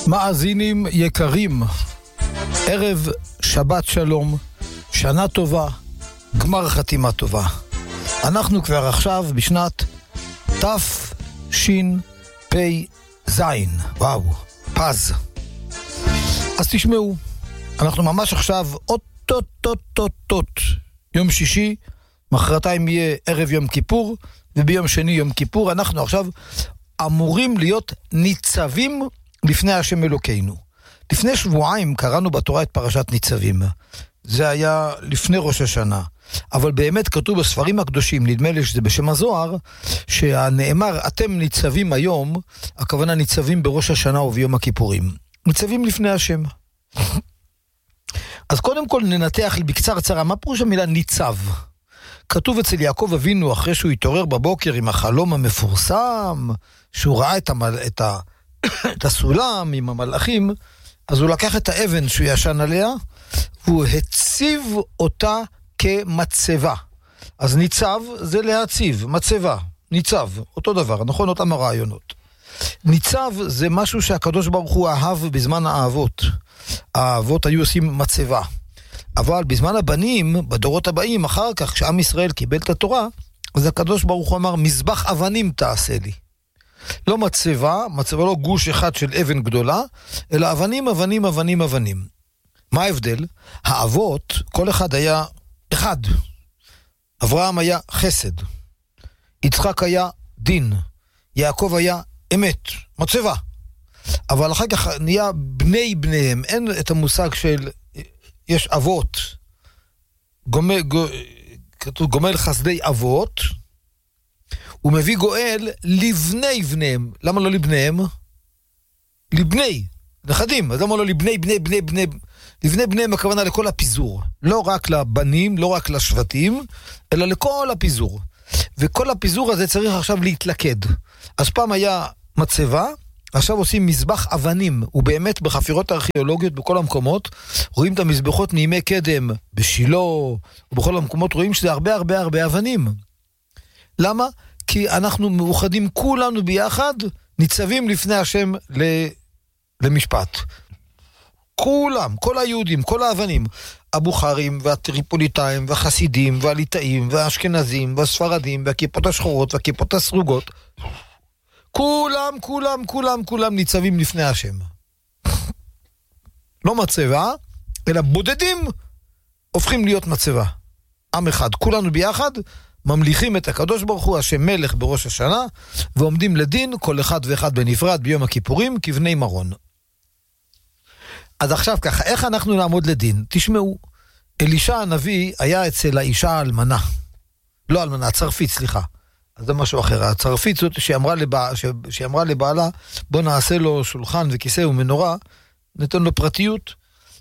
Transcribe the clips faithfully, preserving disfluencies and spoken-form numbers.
מאזינים יקרים, ערב שבת שלום, שנה טובה, גמר חתימה טובה. אנחנו כבר עכשיו בשנת תשפ"ז. וואו, פז. אז תשמעו, אנחנו ממש עכשיו אוטוטוטוטוט יום שישי, מחרתיים יהיה ערב יום כיפור, וביום שני יום כיפור. אנחנו עכשיו אמורים להיות ניצבים לפני השם אלוקינו. לפני שבועיים קראנו בתורה את פרשת ניצבים. זה היה לפני ראש השנה. אבל באמת כתוב בספרים הקדושים, נדמה לי שזה בשם הזוהר, שהנאמר אתם ניצבים היום, הכוונה ניצבים בראש השנה וביום הכיפורים. ניצבים לפני השם. אז קודם כל ננתח בקצר צרה, מה פירוש המילה ניצב? כתוב אצל יעקב אבינו, אחרי שהוא התעורר בבוקר עם החלום המפורסם, שהוא ראה את, המל... את, ה... את הסולם עם המלאכים, אז הוא לקח את האבן שהוא ישן עליה, והוא הציב אותה כמצבה. אז ניצב זה להציב, מצבה, ניצב, אותו דבר, נכון? אותם הרעיונות. ניצב זה משהו שהקדוש ברוך הוא אהב בזמן האבות. האבות היו עושים מצבה. אבל בזמן הבנים, בדורות הבאים, אחר כך, כשעם ישראל קיבל את התורה, אז הקדוש ברוך הוא אמר, מזבח אבנים תעשה לי. לא מצבה, מצבה לא גוש אחד של אבן גדולה, אלא אבנים, אבנים, אבנים, אבנים. מה ההבדל? האבות, כל אחד היה אחד. אברהם היה חסד. יצחק היה דין. יעקב היה אמת, מצבה. אבל אחר כך נהיה בני בניהם. אין את המושג של יש אבות. גומל, כתוב גומל חסדי אבות. הוא מביא גואל לבני בניהם. למה לא לבניהם? לבני, נכדים. אז למה לא לבני, בני, בני, בני, לבני בניהם הכוונה לכל הפיזור. לא רק לבנים, לא רק לשבטים, אלא לכל הפיזור. וכל הפיזור הזה צריך עכשיו להתלכד. אז פעם היה מצבה, עכשיו עושים מזבח אבנים, ובאמת בחפירות הארכיאולוגיות בכל המקומות, רואים את המזבחות מימי קדם, בשילה, ובכל המקומות רואים שזה הרבה הרבה הרבה אבנים. למה? כי אנחנו מאוחדים כולנו ביחד, ניצבים לפני השם למשפט. כולם, כל היהודים, כל האבנים, הבוכרים והטריפוליטאים והחסידים והליטאים והאשכנזים והספרדים והכיפות השחורות והכיפות הסרוגות, כולם, כולם, כולם, כולם ניצבים לפני השם. לא מצבה, אלא בודדים הופכים להיות מצבה. עם אחד, כולנו ביחד, ממליכים את הקדוש ברוך הוא, השם מלך בראש השנה, ועומדים לדין כל אחד ואחד בנפרד ביום הכיפורים כבני מרון. אז עכשיו ככה, איך אנחנו נעמוד לדין? תשמעו, אלישע הנביא היה אצל האישה האלמנה. לא אלמנה, הצרפית, סליחה. אז זה משהו אחר. הצרפית זאת שאמרה, לבע... ש... שאמרה לבעלה, בוא נעשה לו שולחן וכיסא ומנורה, ניתן לו פרטיות,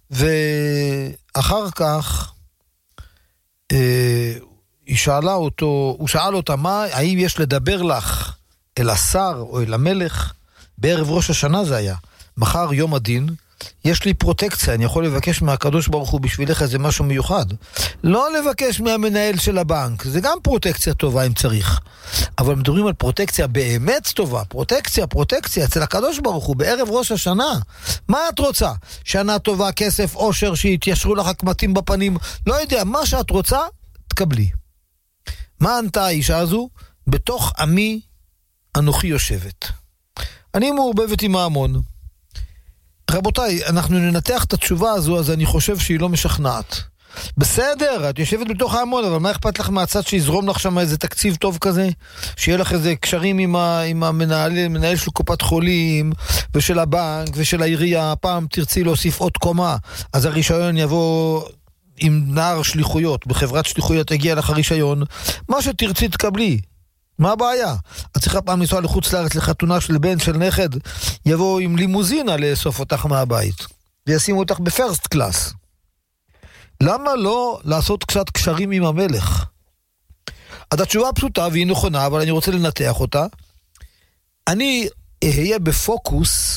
ואחר כך אה... היא שאלה אותו, הוא שאל אותה, מה, האם יש לדבר לך אל השר או אל המלך? בערב ראש השנה זה היה. מחר יום הדין, יש לי פרוטקציה, אני יכול לבקש מהקדוש ברוך הוא בשבילך איזה משהו מיוחד. לא לבקש מהמנהל של הבנק, זה גם פרוטקציה טובה אם צריך. אבל מדברים על פרוטקציה באמת טובה, פרוטקציה, פרוטקציה, אצל הקדוש ברוך הוא, בערב ראש השנה. מה את רוצה? שנה טובה, כסף, עושר, שיתיישרו לך הקמטים בפנים, לא יודע, מה שאת רוצה, תקבלי. מה ענתה האישה הזו? בתוך עמי אנוכי יושבת. אני מעורבבת עם ההמון. רבותיי, אנחנו ננתח את התשובה הזו, אז אני חושב שהיא לא משכנעת. בסדר, את יושבת בתוך ההמון, אבל מה אכפת לך מהצד שיזרום לך שם איזה תקציב טוב כזה? שיהיה לך איזה קשרים עם, ה, עם המנהל, מנהל של קופת חולים, ושל הבנק, ושל העירייה. פעם תרצי להוסיף עוד קומה, אז הרישיון יבוא עם נער שליחויות, בחברת שליחויות הגיע לך הרישיון. מה שתרצי תקבלי. מה הבעיה? את צריכה פעם לנסוע לחוץ לארץ לחתונה של בן של נכד, יבוא עם לימוזינה לאסוף אותך מהבית, וישימו אותך בפרסט קלאס. למה לא לעשות קצת קשרים עם המלך? אז התשובה פשוטה והיא נכונה, אבל אני רוצה לנתח אותה. אני אהיה בפוקוס,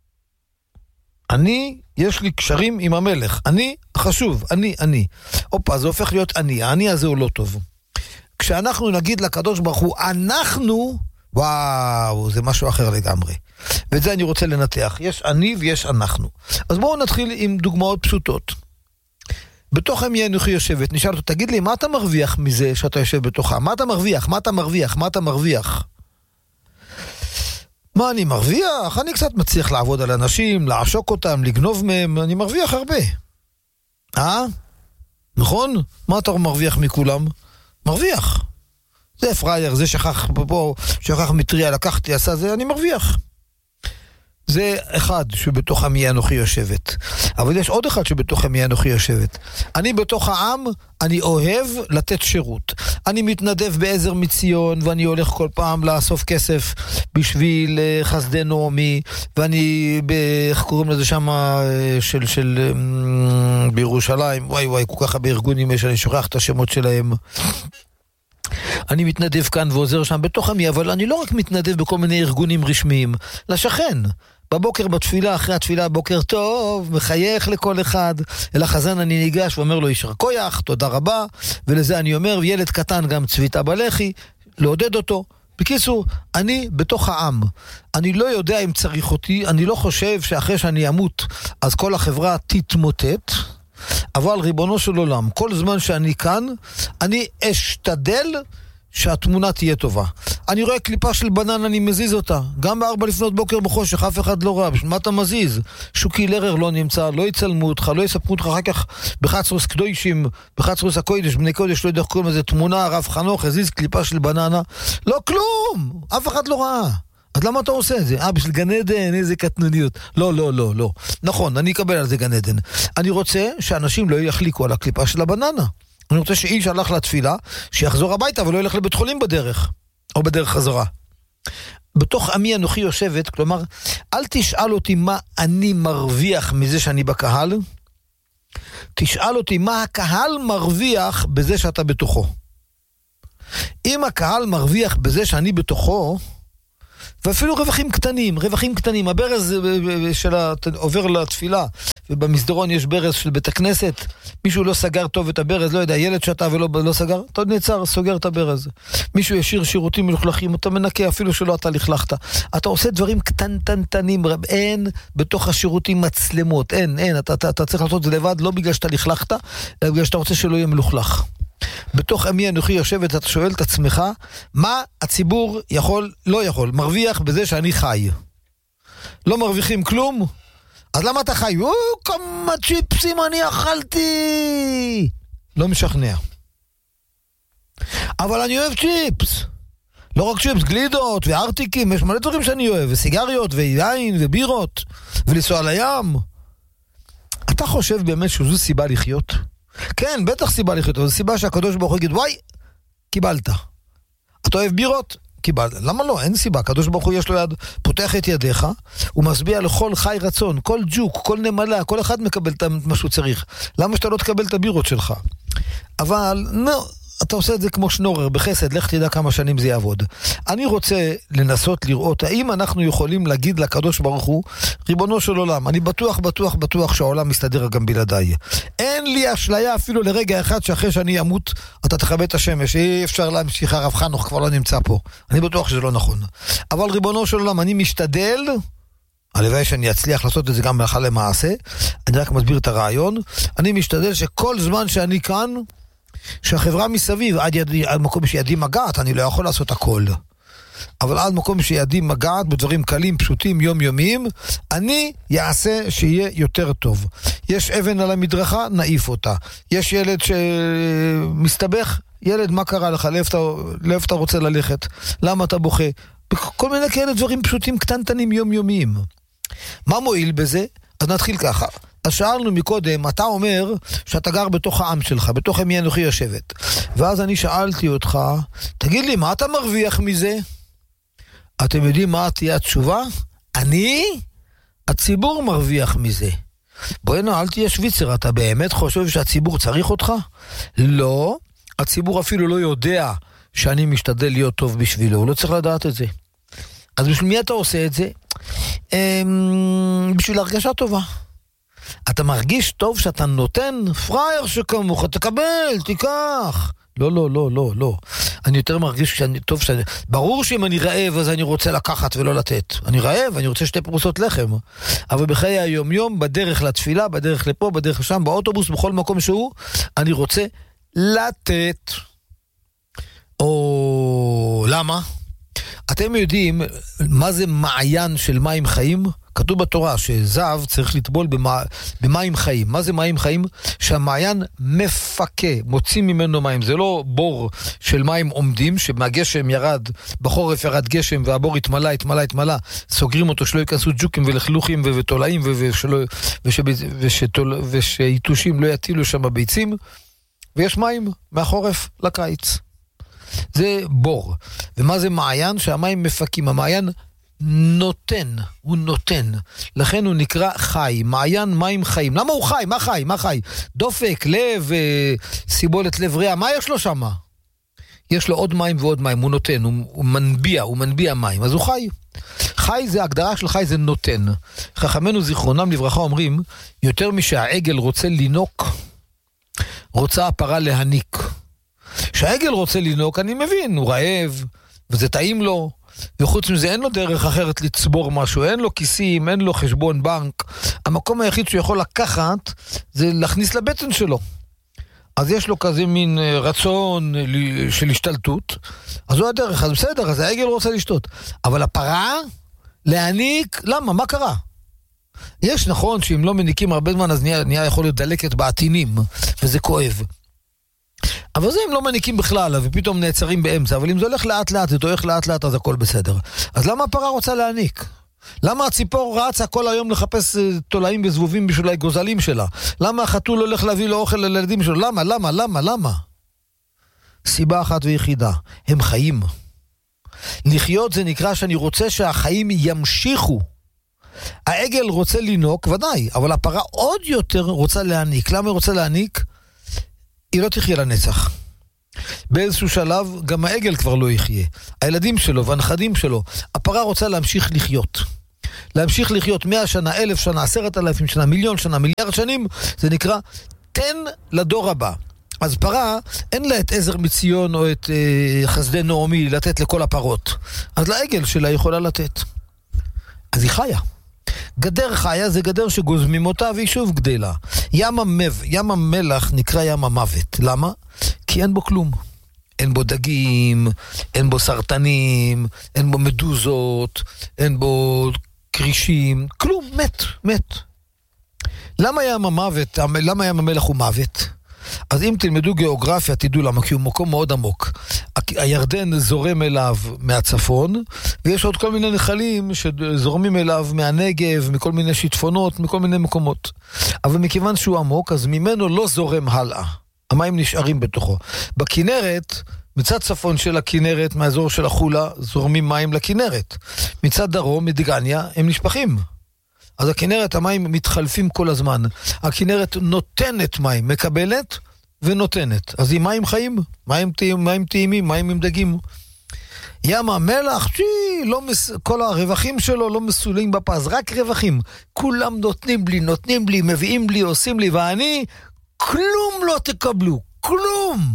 אני, יש לי קשרים עם המלך, אני חשוב, אני, אני. אופה, זה הופך להיות אני, אני הזה הוא לא טוב. כשאנחנו נגיד לקדוש ברוך הוא, אנחנו וואו, זה משהו אחר לגמרי. ואת זה אני רוצה לנתח. יש אני ויש אנחנו. אז בואו נתחיל עם דוגמאות פשוטות. בתוך המי אנוכי יושבת, נשאל אותו, תגיד לי, מה אתה מרוויח מזה שאתה יושב בתוכה? מה אתה מרוויח? מה אתה מרוויח? מה אתה מרוויח? מה אני מרוויח? אני קצת מצליח לעבוד על אנשים, לעשוק אותם, לגנוב מהם, אני מרוויח הרבה. אה? נכון? מה אתה מרוויח מכולם? מרוויח. זה פרייר, זה שכח פה, שכח מטריה, לקחתי, עשה זה, אני מרוויח. זה אחד שבתוך עמי אנוכי יושבת. אבל יש עוד אחד שבתוך עמי אנוכי יושבת. אני בתוך העם, אני אוהב לתת שירות. אני מתנדב בעזר מציון, ואני הולך כל פעם לאסוף כסף בשביל חסדי נעמי, ואני, איך קוראים לזה שם, של, של, בירושלים, וואי וואי, כל כך הרבה ארגונים יש, אני שוכח את השמות שלהם. אני מתנדב כאן ועוזר שם בתוך עמי, אבל אני לא רק מתנדב בכל מיני ארגונים רשמיים, לשכן. בבוקר בתפילה, אחרי התפילה, בוקר טוב, מחייך לכל אחד, אל החזן אני ניגש ואומר לו, יישר כוח, תודה רבה, ולזה אני אומר, ילד קטן גם צביטה בלחי, לעודד אותו. בקיצור, אני בתוך העם, אני לא יודע אם צריך אותי, אני לא חושב שאחרי שאני אמות, אז כל החברה תתמוטט, אבל ריבונו של עולם, כל זמן שאני כאן, אני אשתדל שהתמונה תהיה טובה. אני רואה קליפה של בנן, אני מזיז אותה. גם בארבע לפנות בוקר בחושך, אף אחד לא רע. בשביל מה אתה מזיז? שוקי לרר לא נמצא, לא יצלמו אותך, לא יספרו אותך אחר כך בחצרוס קדושים, בחצרוס הקודש, בני קודש, לא יודע קוראים לזה תמונה, הרב חנוך, הזיז קליפה של בננה. לא כלום! אף אחד לא רע. אז למה אתה עושה את זה? אה, בשביל גן עדן, איזה קטנוניות. לא, לא, לא, לא. נכון, אני אקבל על זה גן עדן. אני רוצה שאנשים לא יחליקו על הקליפה של הבננה. אני רוצה שאיש הלך לתפילה, שיחזור הביתה ולא ילך לבית חולים בדרך, או בדרך חזרה. בתוך עמי אנוכי יושבת, כלומר, אל תשאל אותי מה אני מרוויח מזה שאני בקהל, תשאל אותי מה הקהל מרוויח בזה שאתה בתוכו. אם הקהל מרוויח בזה שאני בתוכו, ואפילו רווחים קטנים, רווחים קטנים, הברז שלה עובר לתפילה, ובמסדרון יש ברז של בית הכנסת, מישהו לא סגר טוב את הברז, לא יודע, ילד שתה ולא לא סגר, אתה עוד נעצר, סוגר את הברז. מישהו ישיר שירותים מלוכלכים, אתה מנקה, אפילו שלא אתה לכלכת. אתה עושה דברים קטנטנים, אין בתוך השירותים מצלמות, אין, אין, אתה, אתה, אתה צריך לעשות את זה לבד, לא בגלל שאתה לכלכת, אלא בגלל שאתה רוצה שלא יהיה מלוכלך. בתוך עמי אנוכי יושבת, אתה שואל את עצמך, מה הציבור יכול, לא יכול, מרוויח בזה שאני חי. לא מרוויחים כלום? אז למה אתה חי? או, כמה צ'יפסים אני אכלתי! לא משכנע. אבל אני אוהב צ'יפס. לא רק צ'יפס, גלידות וארטיקים, יש מלא דברים שאני אוהב, וסיגריות ויין ובירות, ולנסוע לים. אתה חושב באמת שזו סיבה לחיות? כן, בטח סיבה לחיות, אבל זו סיבה שהקדוש ברוך הוא יגיד, וואי, קיבלת. אתה אוהב בירות? קיבלת. למה לא? אין סיבה. הקדוש ברוך הוא יש לו יד, פותח את ידיך, הוא מסביע לכל חי רצון, כל ג'וק, כל נמלה, כל אחד מקבל את מה שהוא צריך. למה שאתה לא תקבל את הבירות שלך? אבל, נו, אתה עושה את זה כמו שנורר, בחסד, לך תדע כמה שנים זה יעבוד. אני רוצה לנסות לראות, האם אנחנו יכולים להגיד לקדוש ברוך הוא, ריבונו של עולם, אני בטוח, בטוח, בטוח שהעולם מסתדר גם בלעדיי. אין לי אשליה אפילו לרגע אחד שאחרי שאני אמות, אתה תכבד את השמש. אי אפשר להמשיך, הרב חנוך כבר לא נמצא פה. אני בטוח שזה לא נכון. אבל ריבונו של עולם, אני משתדל, הלוואי שאני אצליח לעשות את זה גם מהלכה למעשה, אני רק מסביר את הרעיון, אני משתדל שכל זמן שאני כאן, שהחברה מסביב, עד, ידי, עד מקום שידי מגעת, אני לא יכול לעשות הכל. אבל עד מקום שידי מגעת, בדברים קלים, פשוטים, יומיומיים, אני יעשה שיהיה יותר טוב. יש אבן על המדרכה, נעיף אותה. יש ילד שמסתבך, ילד, מה קרה לך? לאיפה אתה רוצה ללכת? למה אתה בוכה? כל מיני כאלה דברים פשוטים, קטנטנים, יומיומיים. מה מועיל בזה? אז נתחיל ככה. אז שאלנו מקודם, אתה אומר שאתה גר בתוך העם שלך, בתוך עמי אנוכי יושבת. ואז אני שאלתי אותך, תגיד לי, מה אתה מרוויח מזה? אתם יודעים מה תהיה התשובה? אני? הציבור מרוויח מזה. בואי נה, אל תהיה שוויצר, אתה באמת חושב שהציבור צריך אותך? לא, הציבור אפילו לא יודע שאני משתדל להיות טוב בשבילו, הוא לא צריך לדעת את זה. אז בשביל מי אתה עושה את זה? בשביל הרגשה טובה. אתה מרגיש טוב שאתה נותן פרייר שכמוך, תקבל, תיקח. לא, לא, לא, לא, לא. אני יותר מרגיש שאני, טוב שאני, ברור שאם אני רעב אז אני רוצה לקחת ולא לתת. אני רעב, אני רוצה שתי פרוסות לחם. אבל בחיי היום יום, בדרך לתפילה, בדרך לפה, בדרך לשם, באוטובוס, בכל מקום שהוא, אני רוצה לתת. או למה? אתם יודעים מה זה מעיין של מים חיים? כתוב בתורה שזהב צריך לטבול במה, במים חיים. מה זה מים חיים? שהמעיין מפקה, מוציא ממנו מים. זה לא בור של מים עומדים, שמהגשם ירד, בחורף ירד גשם והבור התמלא, התמלא, התמלא. סוגרים אותו שלא ייכנסו ג'וקים ולחלוכים ותולעים ושיתושים לא יטילו שם ביצים. ויש מים מהחורף לקיץ. זה בור. ומה זה מעיין? שהמים מפקים. המעיין נותן, הוא נותן. לכן הוא נקרא חי. מעיין מים חיים. למה הוא חי? מה חי? מה חי? דופק, לב, סיבולת לב ריאה. מה יש לו שם? יש לו עוד מים ועוד מים. הוא נותן, הוא, הוא מנביע, הוא מנביע מים. אז הוא חי. חי זה, הגדרה של חי זה נותן. חכמינו זיכרונם לברכה אומרים, יותר משהעגל רוצה לינוק, רוצה הפרה להניק. שהעגל רוצה לינוק, אני מבין, הוא רעב, וזה טעים לו, וחוץ מזה אין לו דרך אחרת לצבור משהו, אין לו כיסים, אין לו חשבון בנק. המקום היחיד שהוא יכול לקחת, זה להכניס לבטן שלו. אז יש לו כזה מין רצון של השתלטות, אז הוא הדרך, אז בסדר, אז העגל רוצה לשתות. אבל הפרה, להניק, למה? מה קרה? יש נכון שאם לא מניקים הרבה זמן, אז נהיה, נהיה יכול להיות דלקת בעטינים, וזה כואב. אבל זה הם לא מניקים בכלל, ופתאום נעצרים באמצע, אבל אם זה הולך לאט לאט, זה הולך לאט לאט, אז הכל בסדר. אז למה הפרה רוצה להניק? למה הציפור רצה כל היום לחפש תולעים וזבובים בשביל הגוזלים שלה? למה החתול הולך להביא לו אוכל לילדים שלו? למה, למה, למה, למה? סיבה אחת ויחידה, הם חיים. לחיות זה נקרא שאני רוצה שהחיים ימשיכו. העגל רוצה לינוק, ודאי, אבל הפרה עוד יותר רוצה להניק. למה היא רוצה להניק? היא לא תחיה לנצח. באיזשהו שלב גם העגל כבר לא יחיה. הילדים שלו והנכדים שלו. הפרה רוצה להמשיך לחיות. להמשיך לחיות מאה שנה, אלף שנה, עשרת אלפים שנה, מיליון שנה, מיליארד שנים, זה נקרא תן לדור הבא. אז פרה, אין לה את עזר מציון או את אה, חסדי נעמי לתת לכל הפרות. אז לעגל שלה יכולה לתת. אז היא חיה. גדר חיה זה גדר שגוזמים אותה והיא שוב גדלה. ים המב, ים המלח נקרא ים המוות. למה? כי אין בו כלום. אין בו דגים, אין בו סרטנים, אין בו מדוזות, אין בו קרישים, כלום, מת, מת. למה ים המוות, למה ים המלח הוא מוות? אז אם תלמדו גיאוגרפיה, תדעו למה, כי הוא מקום מאוד עמוק. הירדן זורם אליו מהצפון, ויש עוד כל מיני נחלים שזורמים אליו מהנגב, מכל מיני שיטפונות, מכל מיני מקומות. אבל מכיוון שהוא עמוק, אז ממנו לא זורם הלאה. המים נשארים בתוכו. בכנרת, מצד צפון של הכנרת, מהאזור של החולה, זורמים מים לכנרת. מצד דרום, מדגניה, הם נשפכים. אז הכנרת, המים מתחלפים כל הזמן. הכנרת נותנת מים, מקבלת ונותנת. אז היא מים חיים, מים, מים טעימים, מים עם דגים. ים המלח, שי, לא מס... כל הרווחים שלו לא מסולים בפז, רק רווחים. כולם נותנים לי, נותנים לי, מביאים לי, עושים לי, ואני, כלום לא תקבלו, כלום.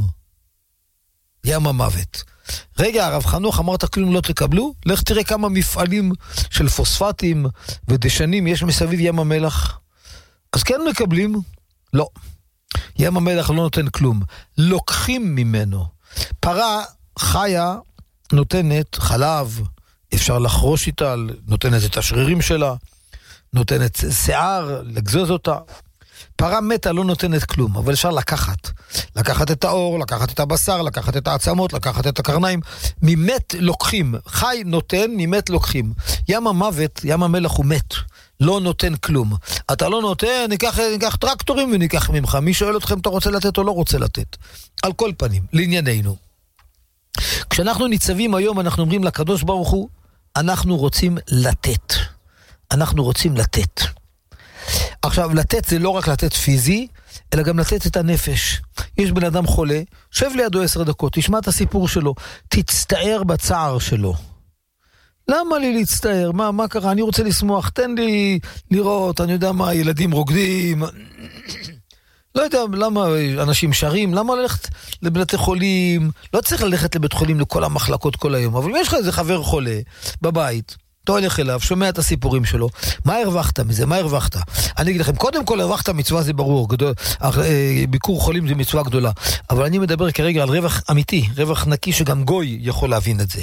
ים המוות. רגע, הרב חנוך, אמרת כלום לא תקבלו? לך תראה כמה מפעלים של פוספטים ודשנים יש מסביב ים המלח. אז כן מקבלים? לא. ים המלח לא נותן כלום. לוקחים ממנו. פרה חיה נותנת חלב, אפשר לחרוש איתה, נותנת את השרירים שלה, נותנת שיער, לגזוז אותה. פרה מתה לא נותנת כלום, אבל אפשר לקחת. לקחת את האור, לקחת את הבשר, לקחת את העצמות, לקחת את הקרניים. ממת לוקחים. חי נותן, ממת לוקחים. ים המוות, ים המלח הוא מת. לא נותן כלום. אתה לא נותן, ניקח, ניקח טרקטורים וניקח ממך. מי שואל אתכם, אתה רוצה לתת או לא רוצה לתת? על כל פנים, לענייננו. כשאנחנו ניצבים היום, אנחנו אומרים לקדוש ברוך הוא, אנחנו רוצים לתת. אנחנו רוצים לתת. עכשיו, לתת זה לא רק לתת פיזי, אלא גם לתת את הנפש. יש בן אדם חולה, שב לידו עשר דקות, תשמע את הסיפור שלו, תצטער בצער שלו. למה לי להצטער? מה, מה קרה? אני רוצה לשמוח, תן לי לראות, אני יודע מה, ילדים רוקדים. לא יודע למה אנשים שרים, למה ללכת לבתי חולים, לא צריך ללכת לבית חולים לכל המחלקות כל היום, אבל אם יש לך איזה חבר חולה בבית, אתה הולך אליו, שומע את הסיפורים שלו, מה הרווחת מזה, מה הרווחת? אני אגיד לכם, קודם כל הרווחת מצווה זה ברור, גדול, ביקור חולים זה מצווה גדולה, אבל אני מדבר כרגע על רווח אמיתי, רווח נקי שגם גוי יכול להבין את זה.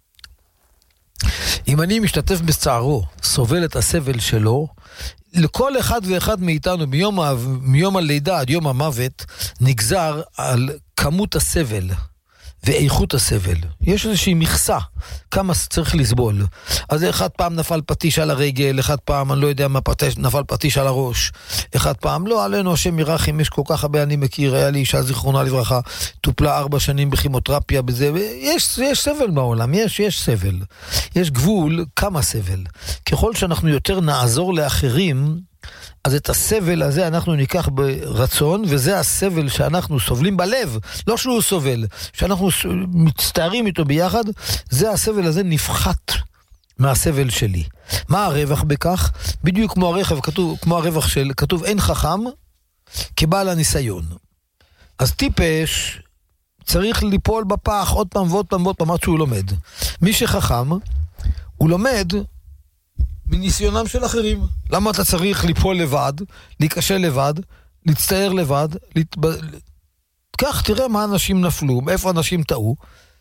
אם אני משתתף בצערו, סובל את הסבל שלו, לכל אחד ואחד מאיתנו מיום, מיום הלידה עד יום המוות נגזר על כמות הסבל ואיכות הסבל. יש איזושהי מכסה, כמה צריך לסבול. אז אחד פעם נפל פטיש על הרגל, אחד פעם, אני לא יודע מה פטיש, נפל פטיש על הראש, אחד פעם, לא עלינו, השם ירחם, יש כל כך הרבה אני מכיר, היה לי אישה זיכרונה לברכה, טופלה ארבע שנים בכימותרפיה בזה, יש, יש סבל בעולם, יש, יש סבל. יש גבול, כמה סבל. ככל שאנחנו יותר נעזור לאחרים, אז את הסבל הזה אנחנו ניקח ברצון, וזה הסבל שאנחנו סובלים בלב, לא שהוא סובל, שאנחנו מצטערים איתו ביחד, זה הסבל הזה נפחת מהסבל שלי. מה הרווח בכך? בדיוק כמו הרכב, כתוב, כמו הרווח של, כתוב אין חכם כבעל הניסיון. אז טיפש צריך ליפול בפח עוד פעם ועוד פעם ועוד פעם עד שהוא לומד. מי שחכם, הוא לומד מניסיונם של אחרים. למה אתה צריך ליפול לבד, להיקשה לבד, להצטער לבד, להתב... כך תראה מה אנשים נפלו, מאיפה אנשים טעו,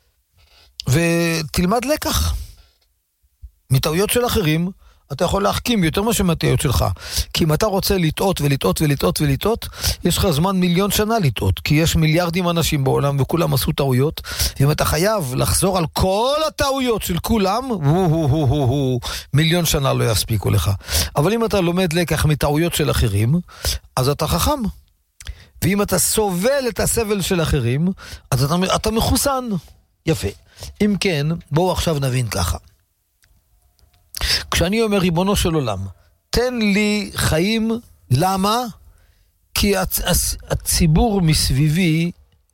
ותלמד לקח. מטעויות של אחרים, אתה יכול להחכים יותר משהו מהטעויות שלך. כי אם אתה רוצה לטעות ולטעות ולטעות ולטעות, יש לך זמן מיליון שנה לטעות. כי יש מיליארדים אנשים בעולם וכולם עשו טעויות. ואם אתה חייב לחזור על כל הטעויות של כולם, הו, הו, הו, הו, הו, מיליון שנה לא יספיקו לך. אבל אם אתה לומד לקח מטעויות של אחרים, אז אתה חכם. ואם אתה סובל את הסבל של אחרים, אז אתה, אתה מחוסן. יפה. אם כן, בואו עכשיו נבין ככה. כשאני אומר ריבונו של עולם, תן לי חיים, למה? כי הצ- הצ- הציבור מסביבי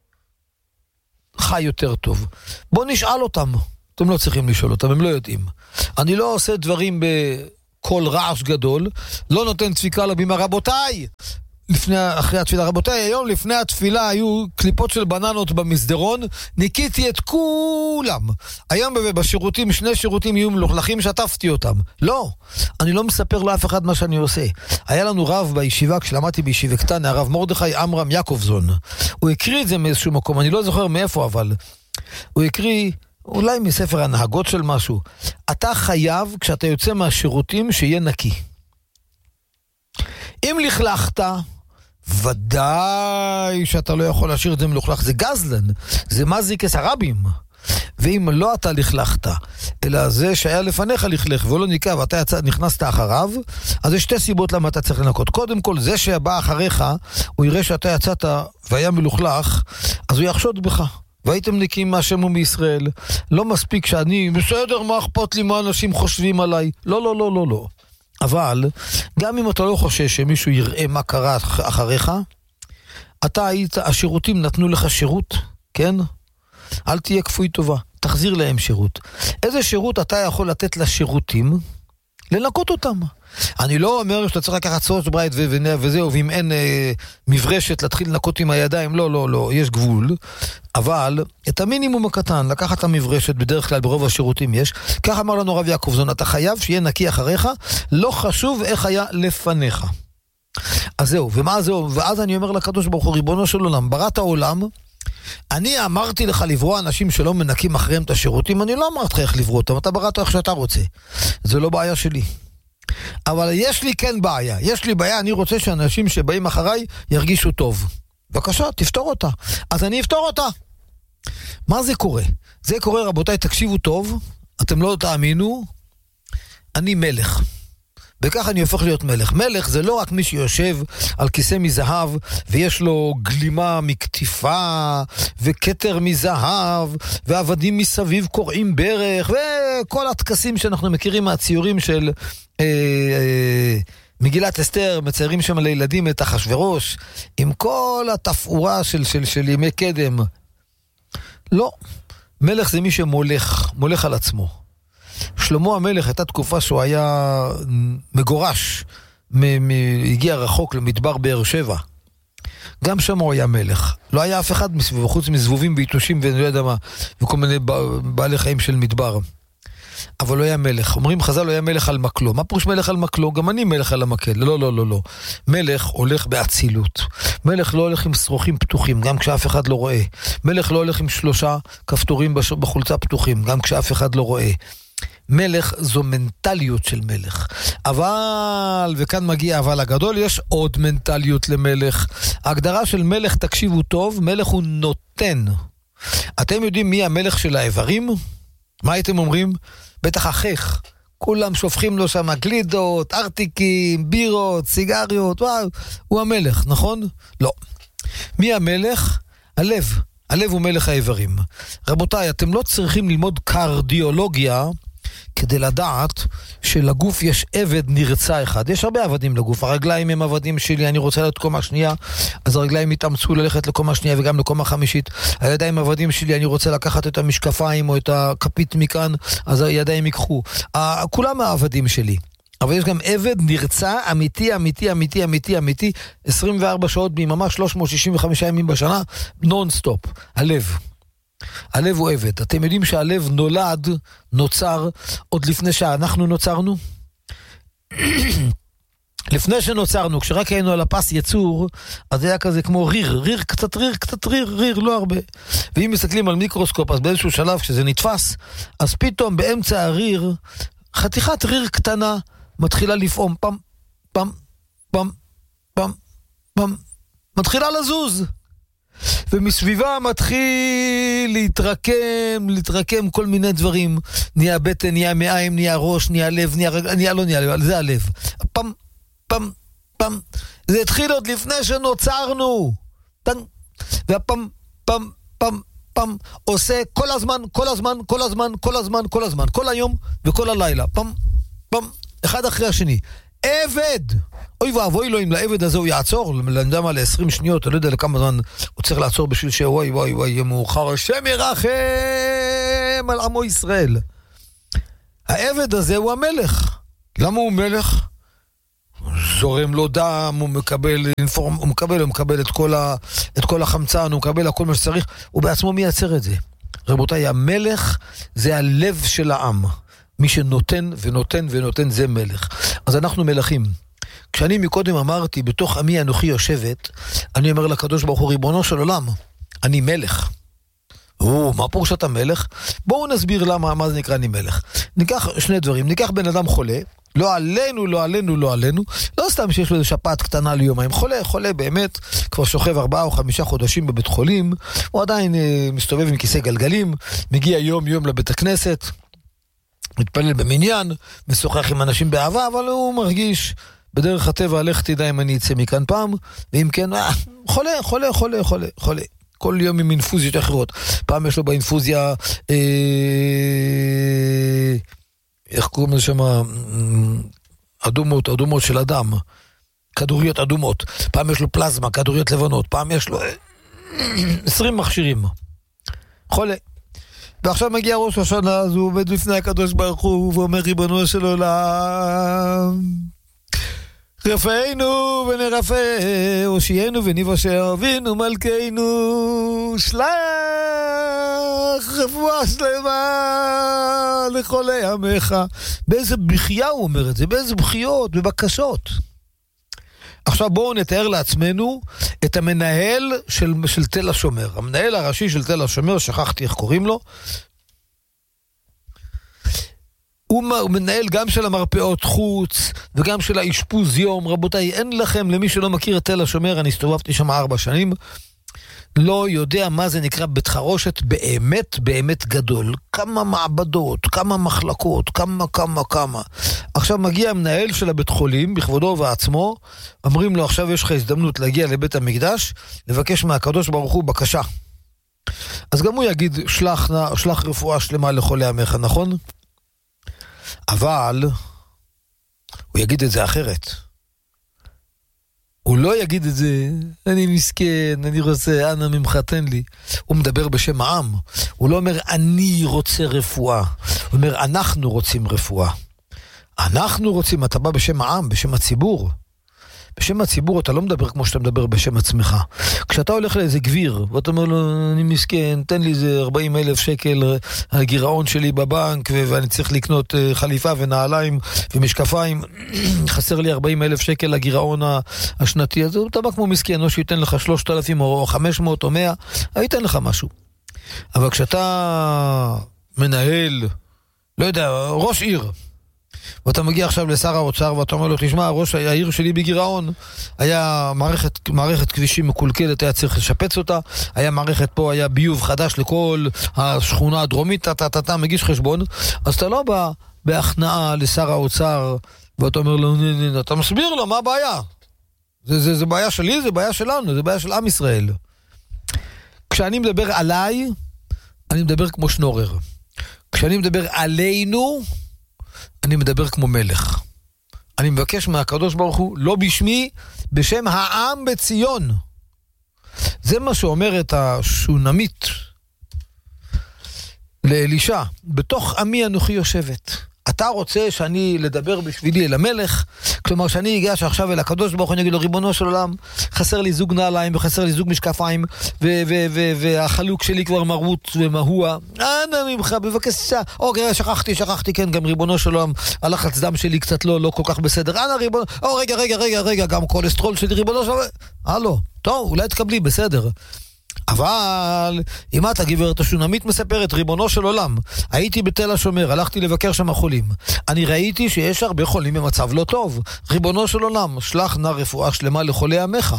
חי יותר טוב. בוא נשאל אותם. אתם לא צריכים לשאול אותם, הם לא יודעים. אני לא עושה דברים בכל רעש גדול, לא נותן דפיקה לבימה, רבותיי! לפני, אחרי התפילה, רבותיי, היום לפני התפילה היו קליפות של בננות במסדרון, ניקיתי את כולם. היום בשירותים, שני שירותים יהיו מלוכלכים, שטפתי אותם. לא, אני לא מספר לאף אחד מה שאני עושה. היה לנו רב בישיבה, כשלמדתי בישיבה קטנה, הרב מרדכי עמרם יעקובזון. הוא הקריא את זה מאיזשהו מקום, אני לא זוכר מאיפה, אבל הוא הקריא אולי מספר הנהגות של משהו. אתה חייב, כשאתה יוצא מהשירותים, שיהיה נקי. אם לכלכת, ודאי שאתה לא יכול להשאיר את זה מלוכלך, זה גזלן, זה מזיק הרבים. ואם לא אתה לכלכת, אלא זה שהיה לפניך לכלך והוא לא ניקה ואתה יצא, נכנסת אחריו, אז יש שתי סיבות למה אתה צריך לנקות. קודם כל, זה שבא אחריך, הוא יראה שאתה יצאת והיה מלוכלך, אז הוא יחשוד בך. והייתם נקים מהשם ומישראל. לא מספיק שאני, בסדר, מה אכפת לי מה אנשים חושבים עליי? לא, לא, לא, לא, לא. אבל, גם אם אתה לא חושש שמישהו יראה מה קרה אחריך, אתה היית, השירותים נתנו לך שירות, כן? אל תהיה כפוי טובה, תחזיר להם שירות. איזה שירות אתה יכול לתת לשירותים? לנקות אותם. אני לא אומר שאתה צריך לקחת סוס ברייט וזהו, ואם אין אה, מברשת להתחיל לנקות עם הידיים, לא, לא, לא, יש גבול. אבל את המינימום הקטן, לקחת את המברשת, בדרך כלל ברוב השירותים יש, כך אמר לנו רב יעקובזון, אתה חייב שיהיה נקי אחריך, לא חשוב איך היה לפניך. אז זהו, ומה זהו? ואז אני אומר לקדוש ברוך הוא, ריבונו של עולם, בראת העולם, אני אמרתי לך לברוא אנשים שלא מנקים אחריהם את השירותים, אני לא אמרתי לך איך לברוא אותם, אתה בראת איך שאתה רוצה. זה לא בעיה שלי. אבל יש לי כן בעיה, יש לי בעיה, אני רוצה שאנשים שבאים אחריי ירגישו טוב. בבקשה, תפתור אותה. אז אני אפתור אותה. מה זה קורה? זה קורה, רבותיי, תקשיבו טוב, אתם לא תאמינו, אני מלך. וכך אני הופך להיות מלך. מלך זה לא רק מי שיושב על כיסא מזהב, ויש לו גלימה מכתיפה, וכתר מזהב, ועבדים מסביב קוראים ברך, וכל התקסים שאנחנו מכירים מהציורים של אה, אה, מגילת אסתר, מציירים שם לילדים את אחשוורוש, עם כל התפאורה של, של, של ימי קדם. לא. מלך זה מי שמולך, מולך על עצמו. שלמה המלך הייתה תקופה שהוא היה מגורש, מ- מ- הגיע רחוק למדבר באר שבע. גם שם הוא היה מלך. לא היה אף אחד מסביבו, חוץ מזבובים ויתושים ואני לא יודע מה, וכל מיני בעלי חיים של מדבר. אבל לא היה מלך. אומרים חז"ל, לא היה מלך על מקלו. מה פירוש מלך על מקלו? גם אני מלך על המקל. לא, לא, לא, לא. מלך הולך באצילות. מלך לא הולך עם שרוכים פתוחים, גם כשאף אחד לא רואה. מלך לא הולך עם שלושה כפתורים בחולצה פתוחים, גם כשאף אחד לא רואה. מלך זו מנטליות של מלך. אבל, וכאן מגיע אבל הגדול, יש עוד מנטליות למלך. ההגדרה של מלך, תקשיבו טוב, מלך הוא נותן. אתם יודעים מי המלך של האיברים? מה הייתם אומרים? בטח החך. כולם שופכים לו שם גלידות, ארטיקים, בירות, סיגריות, וואו, הוא המלך, נכון? לא. מי המלך? הלב. הלב הוא מלך האיברים. רבותיי, אתם לא צריכים ללמוד קרדיולוגיה כדי לדעת שלגוף יש עבד נרצה אחד. יש הרבה עבדים לגוף. הרגליים הם עבדים שלי, אני רוצה להיות קומה שנייה, אז הרגליים יתאמצו ללכת לקומה שנייה וגם לקומה חמישית. הידיים עבדים שלי, אני רוצה לקחת את המשקפיים או את הכפית מכאן, אז הידיים ייקחו. כולם העבדים שלי. אבל יש גם עבד נרצה, אמיתי, אמיתי, אמיתי, אמיתי, אמיתי, עשרים וארבע שעות ביממה, שלוש מאות שישים וחמישה ימים בשנה, נון-סטופ. הלב. הלב הוא עבד. אתם יודעים שהלב נולד, נוצר, עוד לפני שאנחנו נוצרנו? לפני שנוצרנו, כשרק היינו על הפס יצור, אז היה כזה כמו ריר, ריר, קצת ריר, קצת ריר, ריר, לא הרבה. ואם מסתכלים על מיקרוסקופ, אז באיזשהו שלב, כשזה נתפס, אז פתאום באמצע הריר, חתיכת ריר קטנה, מתחילה לפעום, פם, פם, פם, פם, פם, מתחילה לזוז. ומסביבה מתחיל להתרקם, להתרקם כל מיני דברים. נהיה בטן, נהיה מעיים, נהיה ראש, נהיה לב, נהיה רגל, נהיה לא נהיה לב, זה הלב. פם, פם, פם. זה התחיל עוד לפני שנוצרנו. פם, והפם, פם, פם, פם. עושה כל הזמן, כל הזמן, כל הזמן, כל הזמן, כל הזמן, כל היום וכל הלילה. פם, פם, אחד אחרי השני. עבד! אוי ואבוי לו אם לעבד הזה הוא יעצור, לנדם על עשרים שניות, אני לא יודע לכמה זמן הוא צריך לעצור בשביל שאוי וואי וואי יהיה מאוחר, השם ירחם על עמו ישראל. העבד הזה הוא המלך. למה הוא מלך? זורם לו דם, הוא מקבל, הוא מקבל, הוא מקבל את כל, ה, את כל החמצן, הוא מקבל הכל מה שצריך, הוא בעצמו מייצר את זה. רבותיי, המלך זה הלב של העם. מי שנותן ונותן ונותן זה מלך. אז אנחנו מלכים. כשאני מקודם אמרתי, בתוך עמי אנוכי יושבת, אני אומר לקדוש ברוך הוא, ריבונו של עולם, אני מלך. או, מה פירוש אתה מלך? בואו נסביר למה, מה זה נקרא אני מלך. ניקח שני דברים, ניקח בן אדם חולה, לא עלינו, לא עלינו, לא עלינו, לא סתם שיש לו שפעת קטנה ליומיים, חולה, חולה באמת, כבר שוכב ארבעה או חמישה חודשים בבית חולים, הוא עדיין אה, מסתובב עם כיסא גלגלים, מגיע יום יום לבית הכנסת, מתפלל במניין, משוחח עם אנשים באהבה, אבל הוא מרגיש בדרך הטבע, לך תדע אם אני אצא מכאן פעם, ואם כן, אה, חולה, חולה, חולה, חולה, חולה. כל יום עם אינפוזיות אחרות. פעם יש לו באינפוזיה, אה, איך קוראים לזה שם, אדומות, אדומות של אדם, כדוריות אדומות. פעם יש לו פלזמה, כדוריות לבנות. פעם יש לו עשרים מכשירים. חולה. ועכשיו מגיע ראש השנה, אז הוא עומד לפני הקדוש ברוך הוא, ואומר ריבונו של עולם, רפאנו ונרפא, הושיענו וניוושע, אבינו מלכנו, שלח רפואה שלמה לחולי עמך. באיזה בחייה הוא אומר את זה, באיזה בחיות, בבקשות. עכשיו בואו נתאר לעצמנו את המנהל של, של תל השומר. המנהל הראשי של תל השומר, שכחתי איך קוראים לו, הוא מנהל גם של המרפאות חוץ וגם של האשפוז יום. רבותיי, אין לכם, למי שלא מכיר את תל השומר, אני הסתובבתי שם ארבע שנים, לא יודע מה זה נקרא בית חרושת באמת באמת גדול. כמה מעבדות, כמה מחלקות, כמה כמה כמה. עכשיו מגיע המנהל של הבית חולים בכבודו ועצמו, אומרים לו עכשיו יש לך הזדמנות להגיע לבית המקדש, לבקש מהקדוש ברוך הוא בקשה. אז גם הוא יגיד שלח, שלח רפואה שלמה לחולי עמך, נכון? אבל הוא יגיד את זה אחרת. הוא לא יגיד את זה, אני מסכן, אני רוצה, אנא ממך תן לי. הוא מדבר בשם העם. הוא לא אומר, אני רוצה רפואה. הוא אומר, אנחנו רוצים רפואה. אנחנו רוצים, אתה בא בשם העם, בשם הציבור. בשם הציבור אתה לא מדבר כמו שאתה מדבר בשם עצמך. כשאתה הולך לאיזה גביר, ואתה אומר לו, אני מסכן, תן לי איזה ארבעים אלף שקל הגירעון שלי בבנק, ואני צריך לקנות חליפה ונעליים ומשקפיים, חסר לי ארבעים אלף שקל הגירעון השנתי הזה, אתה בא כמו מסכן, או שייתן לך שלושת אלפים או חמש מאות או מאה, ייתן לך משהו. אבל כשאתה מנהל, לא יודע, ראש עיר, ואתה מגיע עכשיו לשר האוצר ואתה אומר לו, תשמע, ראש העיר שלי בגירעון, היה מערכת, מערכת כבישים מקולקלת, היה צריך לשפץ אותה, היה מערכת פה, היה ביוב חדש לכל השכונה הדרומית, אתה, אתה, אתה מגיש חשבון, אז אתה לא בא בהכנעה לשר האוצר, ואתה אומר לו, אתה מסביר לו, מה הבעיה? זה, זה, זה בעיה שלי, זה בעיה שלנו, זה בעיה של עם ישראל. כשאני מדבר עליי, אני מדבר כמו שנורר. כשאני מדבר עלינו, אני מדבר כמו מלך. אני מבקש מהקדוש ברוך הוא, לא בשמי, בשם העם בציון. זה מה שאומרת השונמית לאלישע, בתוך עמי אנוכי יושבת. אתה רוצה שאני לדבר בשבילי אל המלך, כלומר שאני אגש עכשיו אל הקדוש ברוך הוא, אני אגיד לו, ריבונו של עולם, חסר לי זוג נעליים וחסר לי זוג משקפיים, והחלוק שלי כבר מרוט ומהוע, אנא ממך, בבקשה, אוקיי, שכחתי, שכחתי, כן, גם ריבונו של עולם, הלחץ דם שלי קצת לא, לא כל כך בסדר, אנא ריבונו, או רגע, רגע, רגע, רגע, גם קולסטרול שלי, ריבונו של עולם, הלו, טוב, אולי תקבלי, בסדר. אבל אם את הגברת השונמית מספרת, ריבונו של עולם, הייתי בתל השומר, הלכתי לבקר שם החולים, אני ראיתי שיש הרבה חולים במצב לא טוב, ריבונו של עולם, שלח נא רפואה שלמה לחולי עמך.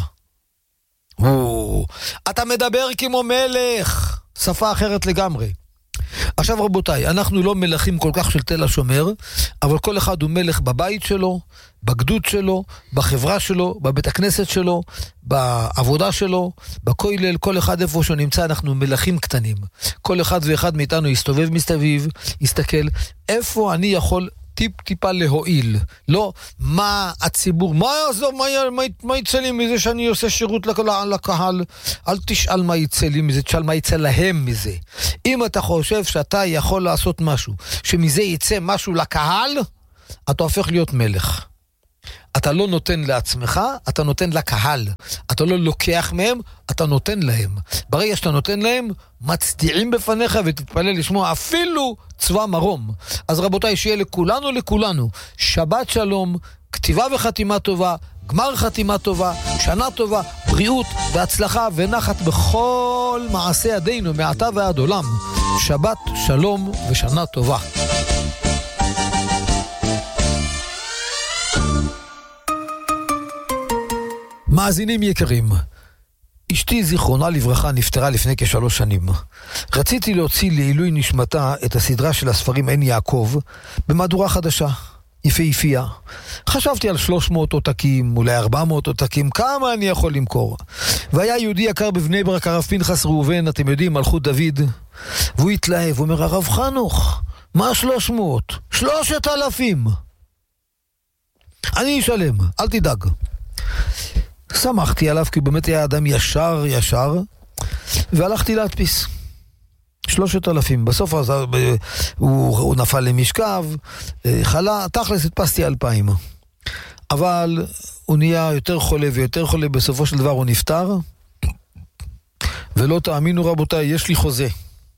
אתה מדבר כמו מלך, שפה אחרת לגמרי. עכשיו רבותיי, אנחנו לא מלכים כל כך של תל השומר, אבל כל אחד הוא מלך בבית שלו, בגדוד שלו, בחברה שלו, בבית הכנסת שלו, בעבודה שלו, בכולל, כל אחד איפה שהוא נמצא, אנחנו מלכים קטנים. כל אחד ואחד מאיתנו יסתובב מסתביב, יסתכל, איפה אני יכול טיפ טיפה להועיל. לא, מה הציבור, מה יעזור, מה, מה, מה יצא לי מזה שאני עושה שירות לקהל, לקהל? אל תשאל מה יצא לי מזה, תשאל מה יצא להם מזה. אם אתה חושב שאתה יכול לעשות משהו, שמזה יצא משהו לקהל, אתה הופך להיות מלך. אתה לא נותן לעצמך, אתה נותן לקהל. אתה לא לוקח מהם, אתה נותן להם. ברגע שאתה נותן להם, מצדיעים בפניך ותתפלל לשמוע אפילו צבא מרום. אז רבותיי, שיהיה לכולנו לכולנו שבת שלום, כתיבה וחתימה טובה, גמר חתימה טובה, שנה טובה, בריאות והצלחה ונחת בכל מעשה ידינו מעתה ועד עולם. שבת שלום ושנה טובה. מאזינים יקרים, אשתי זיכרונה לברכה נפטרה לפני כשלוש שנים. רציתי להוציא לעילוי נשמתה את הסדרה של הספרים עין יעקב במהדורה חדשה, יפהפייה. חשבתי על שלוש מאות עותקים, אולי ארבע מאות עותקים, כמה אני יכול למכור. והיה יהודי יקר בבני ברק, הרב פנחס ראובן, אתם יודעים, מלכות דוד, והוא התלהב, הוא אומר, הרב חנוך, מה שלוש מאות? שלושת אלפים. אני אשלם, אל תדאג. שמחתי עליו כי הוא באמת היה אדם ישר ישר, והלכתי להדפיס שלושת אלפים. בסוף הוא, הוא, הוא נפל למשכב, חלה, תכלס הדפסתי אלפיים. אבל הוא נהיה יותר חולה ויותר חולה, בסופו של דבר הוא נפטר, ולא תאמינו רבותיי, יש לי חוזה.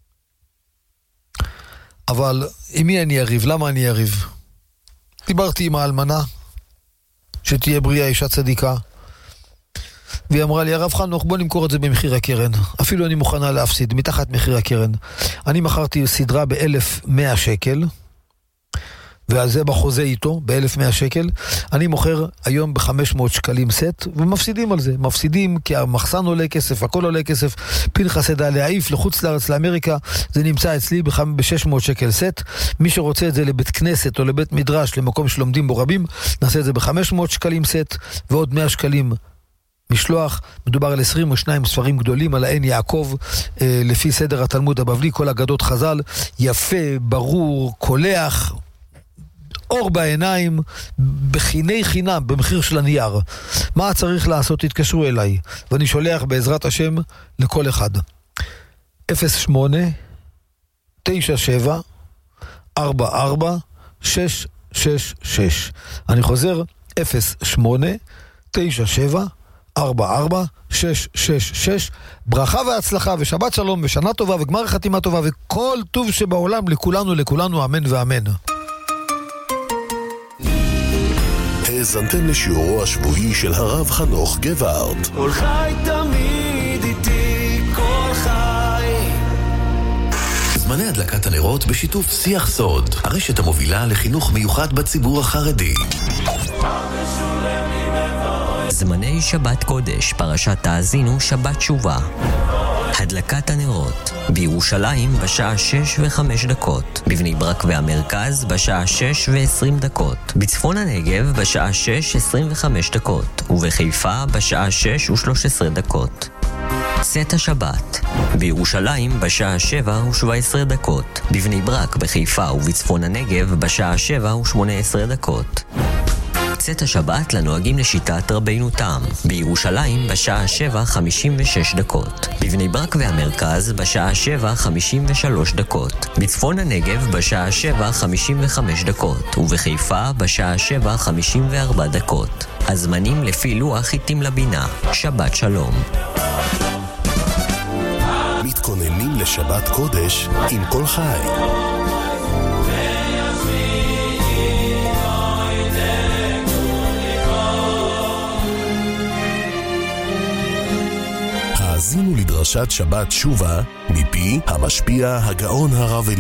אבל עם מי אני אריב? למה אני אריב? דיברתי עם האלמנה, שתהיה בריאה, אישה צדיקה, והיא אמרה לי, הרב חנוך, בוא נמכור את זה במחיר הקרן. אפילו אני מוכנה להפסיד, מתחת מחיר הקרן. אני מכרתי סדרה ב-אלף ומאה שקל, ועל זה בחוזה איתו, ב-אלף ומאה שקל. אני מוכר היום ב-חמש מאות שקלים סט, ומפסידים על זה. מפסידים כי המחסן עולה כסף, הכל עולה כסף. פנחס ידע להעיף לחוץ לארץ, לאמריקה, זה נמצא אצלי ב-שש מאות שקל סט. מי שרוצה את זה לבית כנסת או לבית מדרש, למקום שלומדים בו רבים, נעשה את זה ב-חמש מאות שקלים סט, ועוד מאה שקלים משלוח. מדובר על עשרים ושניים ספרים גדולים על העין יעקב, אה, לפי סדר התלמוד הבבלי, כל אגדות חז"ל, יפה, ברור, קולח, אור בעיניים, בחיני חינם, במחיר של הנייר. מה צריך לעשות? תתקשרו אליי, ואני שולח בעזרת השם לכל אחד. אפס שמונה תשע שבע ארבע ארבע שש שש שש. אני חוזר, אפס שמונה תשע שבע ארבע ארבע שש שש שש. ברכה והצלחה ושבת שלום ושנה טובה וגמר חתימה טובה וכל טוב שבעולם לכולנו לכולנו אמן ואמן. האזנתם לשיעורו השבועי של הרב חנוך גבערט. כל חי תמיד איתי, כל חי. זמני הדלקת הנרות בשיתוף שיח סוד, הרשת המובילה לחינוך מיוחד בציבור החרדי. זמני שבת קודש, פרשת תאזינו, שבת תשובה. הדלקת הנרות בירושלים בשעה שש וחמש דקות, בבני ברק והמרכז בשעה שש ועשרים דקות, בצפון הנגב בשעה שש עשרים וחמש דקות, ובחיפה בשעה שש ושלוש עשרה דקות. צאת השבת בירושלים בשעה שבע ושבע עשרה דקות, בבני ברק, בחיפה ובצפון הנגב בשעה שבע ושמונה עשרה דקות. צאת השבת לנוהגים לשיטת רבינו תם בירושלים בשעה שבע חמישים ושש דקות, בבני ברק והמרכז בשעה שבע חמישים ושלוש דקות, בצפון הנגב בשעה שבע חמישים וחמש דקות, ובחיפה בשעה שבע חמישים וארבע דקות. הזמנים לפי לוח חיטים לבינה. שבת שלום. מתכוננים לשבת קודש עם כל חי. האזינו לדרשת שבת תשובה מפי המשפיע הגאון הרב